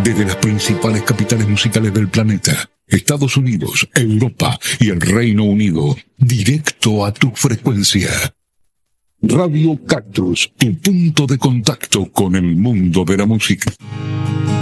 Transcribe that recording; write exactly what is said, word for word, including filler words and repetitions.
desde las principales capitales musicales del planeta, Estados Unidos, Europa y el Reino Unido, directo a tu frecuencia. Radio Cactus, tu punto de contacto con el mundo de la música.